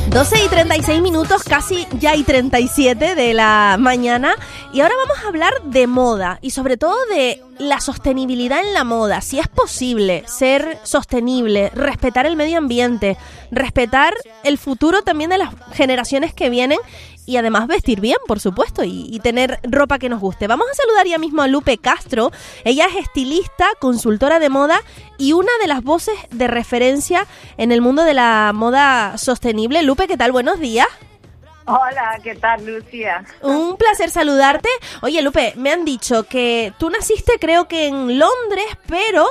12:36, casi ya y 37 de la mañana. Y ahora vamos a hablar de moda y sobre todo de la sostenibilidad en la moda. Si es posible ser sostenible, respetar el medio ambiente, respetar el futuro también de las generaciones que vienen y además vestir bien, por supuesto, y tener ropa que nos guste. Vamos a saludar ya mismo a Lupe Castro. Ella es estilista, consultora de moda y una de las voces de referencia en el mundo de la moda sostenible. Lupe, ¿qué tal? Buenos días. Hola, ¿qué tal, Lucía? Un placer saludarte. Oye, Lupe, me han dicho que tú naciste creo que en Londres, pero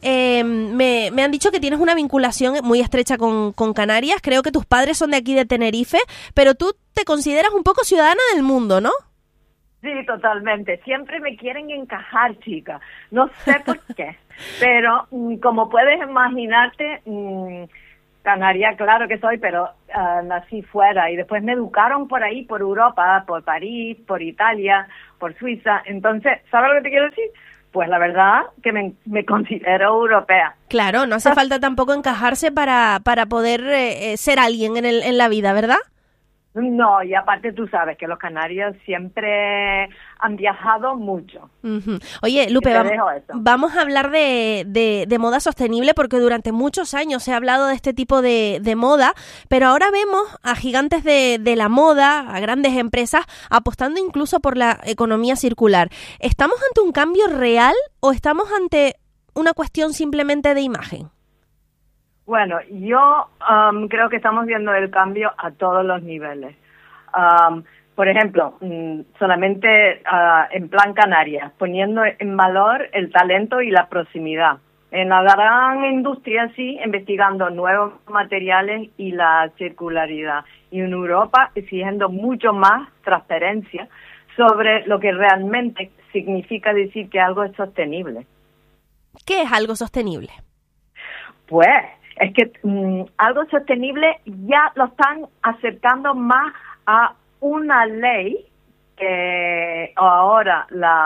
me han dicho que tienes una vinculación muy estrecha con Canarias. Creo que tus padres son de aquí de Tenerife, pero tú te consideras un poco ciudadana del mundo, ¿no? Sí, totalmente. Siempre me quieren encajar, chica. No sé por qué, pero como puedes imaginarte... Canaria, claro que soy, pero nací fuera y después me educaron por ahí, por Europa, por París, por Italia, por Suiza. Entonces, ¿sabes lo que te quiero decir? Pues la verdad que me considero europea. Claro, no hace falta tampoco encajarse para poder ser alguien en la vida, ¿verdad? No, y aparte tú sabes que los canarios siempre han viajado mucho. Uh-huh. Oye, Lupe, vamos a hablar de moda sostenible porque durante muchos años se ha hablado de este tipo de moda, pero ahora vemos a gigantes de la moda, a grandes empresas, apostando incluso por la economía circular. ¿Estamos ante un cambio real o estamos ante una cuestión simplemente de imagen? Bueno, yo creo que estamos viendo el cambio a todos los niveles. Por ejemplo, solamente en plan Canarias, poniendo en valor el talento y la proximidad. En la gran industria, sí, investigando nuevos materiales y la circularidad. Y en Europa, exigiendo mucho más transparencia sobre lo que realmente significa decir que algo es sostenible. ¿Qué es algo sostenible? Pues... es que algo sostenible ya lo están acercando más a una ley que ahora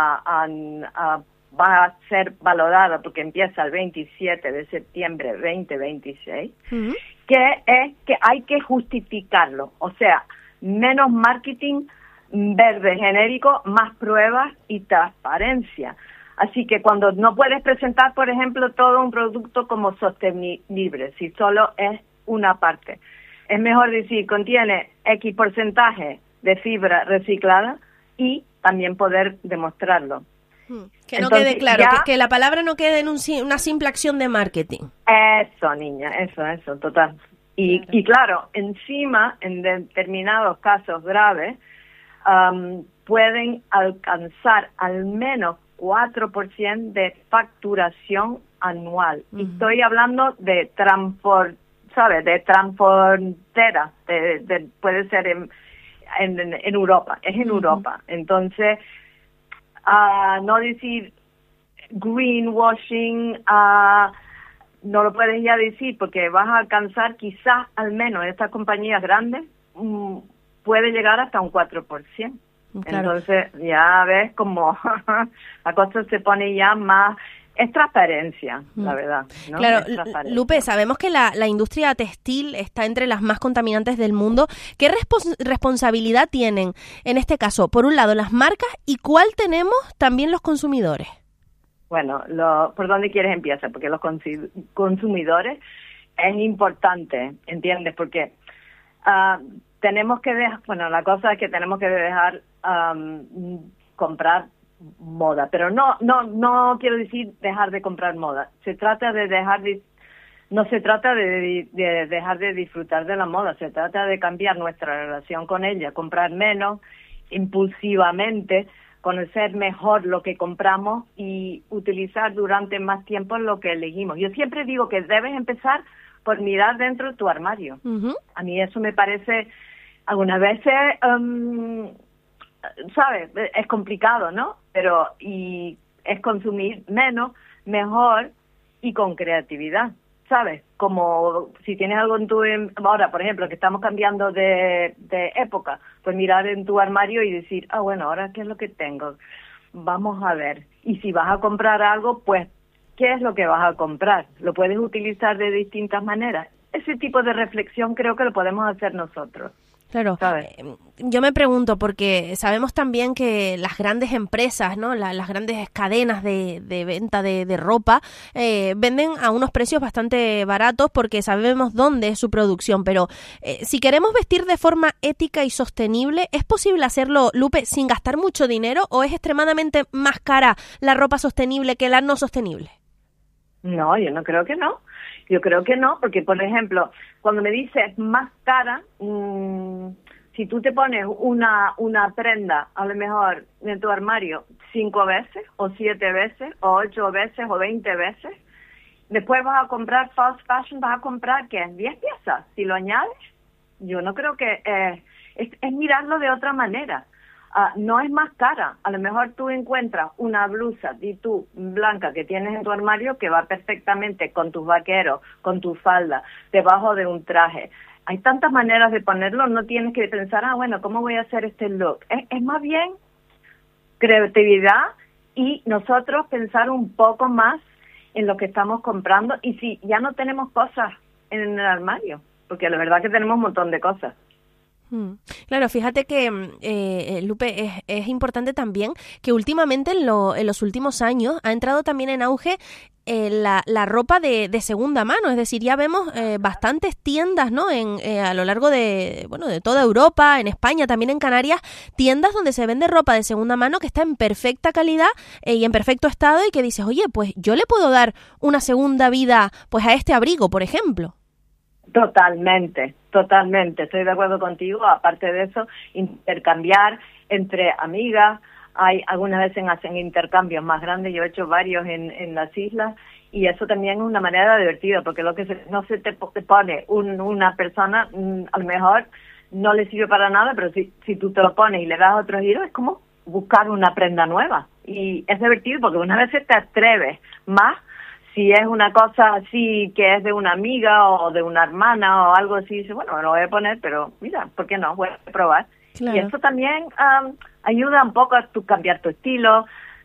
va a ser valorada porque empieza el 27 de septiembre 2026, uh-huh. Que es que hay que justificarlo, o sea, menos marketing verde genérico, más pruebas y transparencia. Así que cuando no puedes presentar, por ejemplo, todo un producto como sostenible, si solo es una parte, es mejor decir, contiene X porcentaje de fibra reciclada y también poder demostrarlo. Que no quede claro, que la palabra no quede en una simple acción de marketing. Eso, niña, eso, total. Y claro, encima, en determinados casos graves, pueden alcanzar al menos 4% de facturación anual. Uh-huh. Estoy hablando de ¿sabes? De transportera, puede ser en Europa, es en uh-huh. Europa. Entonces, no decir greenwashing, no lo puedes ya decir porque vas a alcanzar quizás al menos estas compañías grandes, puede llegar hasta un 4%. Claro. Entonces ya ves como la cosa se pone ya más... Es transparencia, la verdad, ¿no? Claro, Lupe, sabemos que la industria textil está entre las más contaminantes del mundo. ¿Qué responsabilidad tienen, en este caso, por un lado, las marcas y cuál tenemos también los consumidores? Bueno, ¿por dónde quieres empezar? Porque los consumidores es importante, ¿entiendes? Porque tenemos que dejar... Bueno, la cosa es que tenemos que dejar comprar moda, pero no quiero decir dejar de comprar moda. Se trata de no se trata de dejar de disfrutar de la moda, se trata de cambiar nuestra relación con ella, comprar menos impulsivamente, conocer mejor lo que compramos y utilizar durante más tiempo lo que elegimos. Yo siempre digo que debes empezar por mirar dentro de tu armario. Uh-huh. A mí eso me parece algunas veces ¿sabes? Es complicado, ¿no? Pero y es consumir menos, mejor y con creatividad, ¿sabes? Como si tienes algo en ahora, por ejemplo, que estamos cambiando de época, pues mirar en tu armario y decir, bueno, ahora ¿qué es lo que tengo? Vamos a ver. Y si vas a comprar algo, pues, ¿qué es lo que vas a comprar? Lo puedes utilizar de distintas maneras ese tipo de reflexión creo que lo podemos hacer nosotros. Claro, yo me pregunto porque sabemos también que las grandes empresas, ¿no? Las grandes cadenas de venta de ropa venden a unos precios bastante baratos porque sabemos dónde es su producción, pero si queremos vestir de forma ética y sostenible, ¿es posible hacerlo, Lupe, sin gastar mucho dinero o es extremadamente más cara la ropa sostenible que la no sostenible? No, yo no creo que no. Yo creo que no, porque, por ejemplo, cuando me dices más cara, si tú te pones una prenda, a lo mejor, en tu armario 5 veces, o 7 veces, o 8 veces, o 20 veces, después vas a comprar fast fashion, vas a comprar, ¿qué? 10 piezas. Si lo añades, yo no creo que... es mirarlo de otra manera. No es más cara. A lo mejor tú encuentras una blusa y tú blanca que tienes en tu armario que va perfectamente con tus vaqueros, con tu falda, debajo de un traje. Hay tantas maneras de ponerlo, no tienes que pensar, bueno, ¿cómo voy a hacer este look? Es más bien creatividad y nosotros pensar un poco más en lo que estamos comprando y si ya no tenemos cosas en el armario, porque la verdad que tenemos un montón de cosas. Claro, fíjate que, Lupe, es importante también que últimamente en los últimos años ha entrado también en auge la ropa de segunda mano, es decir, ya vemos bastantes tiendas, ¿no? A lo largo de toda Europa, en España, también en Canarias, tiendas donde se vende ropa de segunda mano que está en perfecta calidad y en perfecto estado y que dices, oye, pues yo le puedo dar una segunda vida pues a este abrigo, por ejemplo. Totalmente, estoy de acuerdo contigo. Aparte de eso, intercambiar entre amigas, algunas veces hacen intercambios más grandes, yo he hecho varios en las islas, y eso también es una manera divertida, porque lo que no se te pone una persona, a lo mejor no le sirve para nada, pero si tú te lo pones y le das otro giro, es como buscar una prenda nueva, y es divertido porque unas veces te atreves más. Si es una cosa así que es de una amiga o de una hermana o algo así, dice, bueno, me lo voy a poner, pero mira, ¿por qué no? Voy a probar. Claro. Y eso también ayuda un poco a cambiar tu estilo.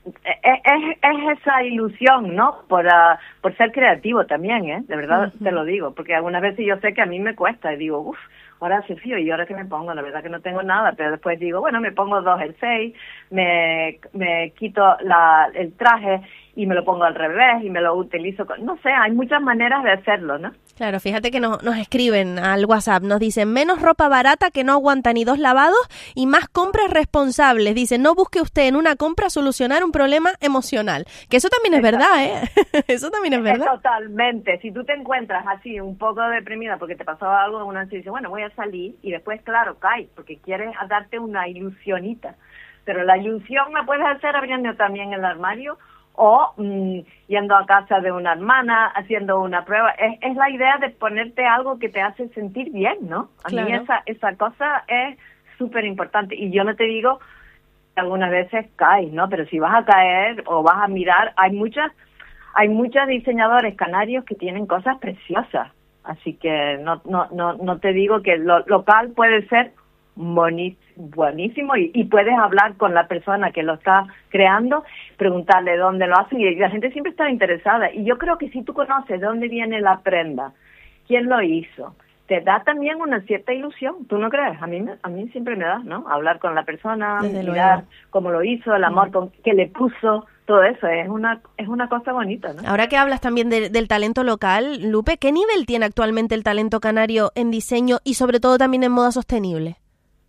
Es esa ilusión, ¿no? Por ser creativo también, de verdad te lo digo, porque algunas veces yo sé que a mí me cuesta y digo, ahora hace frío y ahora que me pongo, la verdad que no tengo nada, pero después digo, bueno, me pongo 2 jerseys, me quito el traje y me lo pongo al revés y me lo utilizo, no sé, hay muchas maneras de hacerlo, ¿no? Claro, fíjate que nos escriben al WhatsApp, nos dicen menos ropa barata que no aguanta ni 2 lavados y más compras responsables. Dicen, no busque usted en una compra solucionar un problema emocional. Que eso también es verdad, ¿eh? Eso también es verdad. Totalmente. Si tú te encuentras así un poco deprimida porque te pasó algo, una vez dice, bueno, voy a salir y después, claro, caes porque quieres darte una ilusionita. Pero la ilusión la puedes hacer abriendo también el armario o yendo a casa de una hermana, haciendo una prueba. Es la idea de ponerte algo que te hace sentir bien, ¿no? A mí esa cosa es súper importante. Y yo no te digo que algunas veces caes, ¿no? Pero si vas a caer o vas a mirar, hay muchos diseñadores canarios que tienen cosas preciosas. Así que no te digo que lo local puede ser buenísimo y puedes hablar con la persona que lo está creando, preguntarle dónde lo hacen y la gente siempre está interesada y yo creo que si tú conoces dónde viene la prenda, quién lo hizo, te da también una cierta ilusión, ¿tú no crees? A mí siempre me da, ¿no? Hablar con la persona, mirar cómo lo hizo, el amor que le puso, todo eso es una cosa bonita, ¿no? Ahora que hablas también del talento local, Lupe, ¿qué nivel tiene actualmente el talento canario en diseño y sobre todo también en moda sostenible?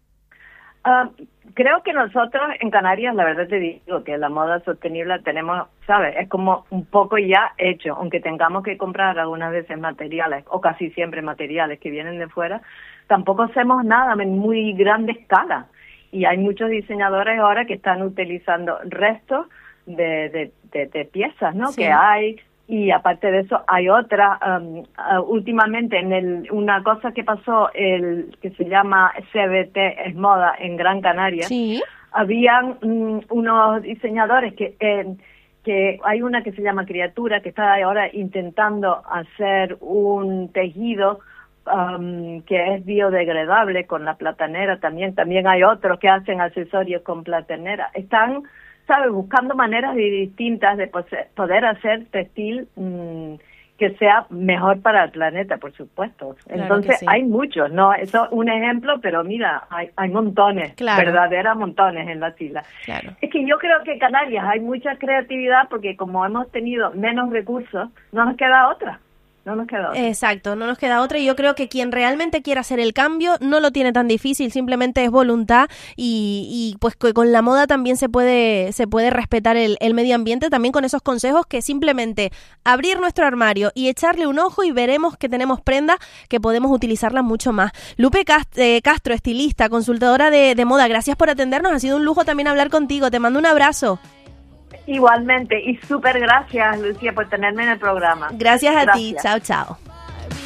Creo que nosotros en Canarias, la verdad te digo que la moda sostenible tenemos, ¿sabes? Es como un poco ya hecho, aunque tengamos que comprar algunas veces materiales, o casi siempre materiales que vienen de fuera, tampoco hacemos nada en muy grande escala. Y hay muchos diseñadores ahora que están utilizando restos de piezas, ¿no? Sí. Que hay. Y aparte de eso hay otra, últimamente una cosa que pasó, que se llama CBT, es moda en Gran Canaria, sí. Habían unos diseñadores que hay una que se llama Criatura, que está ahora intentando hacer un tejido que es biodegradable con la platanera también hay otros que hacen accesorios con platanera, están, ¿sabes?, buscando maneras distintas de poder hacer textil que sea mejor para el planeta, por supuesto. Entonces, hay muchos, ¿no? Eso es un ejemplo, pero mira, hay montones, verdaderas montones en las islas. Claro. Es que yo creo que en Canarias hay mucha creatividad porque como hemos tenido menos recursos, no nos queda otra. Exacto, no nos queda otra, y yo creo que quien realmente quiera hacer el cambio no lo tiene tan difícil, simplemente es voluntad, y pues con la moda también se puede respetar el medio ambiente, también con esos consejos, que simplemente abrir nuestro armario y echarle un ojo y veremos que tenemos prendas que podemos utilizarlas mucho más. Lupe Castro, estilista, consultadora de moda, gracias por atendernos, ha sido un lujo también hablar contigo, te mando un abrazo. Igualmente, y súper gracias, Lucía, por tenerme en el programa. Gracias a ti, chao, chao.